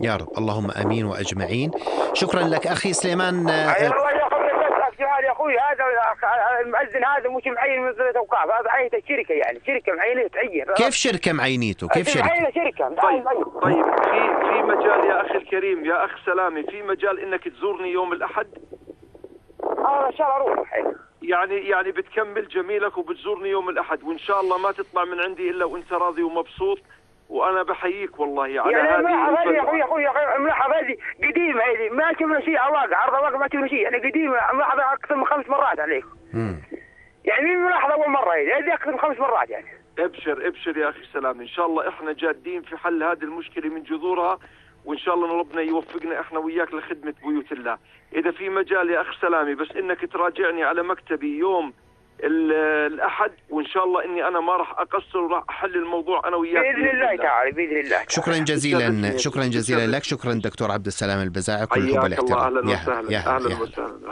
يا رب، اللهم امين واجمعين. شكرا لك اخي سليمان. أي الله ياخذ بس يا اخوي، هذا المؤذن هذا مش معين من ذوي الاوقاف، هذا عينه الشركه، يعني شركه معينه تعين. كيف شركه معينيته؟ كيف شركه؟ معينه شركه. طيب في مجال يا اخي الكريم، يا اخ سلامي، في مجال انك تزورني يوم الاحد؟ ان شاء الله اروح. يعني بتكمل جميلك وبتزورني يوم الاحد، وان شاء الله ما تطلع من عندي الا وانت راضي ومبسوط، وانا بحييك والله على يعني هذه يا اخوي الملاحظه هذه قديمه، هذه ما شفنا شيء على الواقع، عرض الواقع ما شفنا شيء، يعني قديمه، ملاحظه اكثر من 5 مرات عليك. يعني مين ملاحظه اول مره، هذه اكثر من 5 مرات يعني. ابشر يا اخي سلام، ان شاء الله احنا جادين في حل هذه المشكله من جذورها، وان شاء الله ربنا يوفقنا احنا وياك لخدمه بيوت الله. اذا في مجال يا اخ سلامي بس انك تراجعني على مكتبي يوم الاحد، وان شاء الله اني انا ما راح اقصر وراح احل الموضوع انا وياك باذن الله تعالى، باذن الله. شكرا جزيلا، شكرا جزيلا لك، شكرا دكتور عبد السلام البزاعي. كل حب والاحترام. اهلا وسهلا.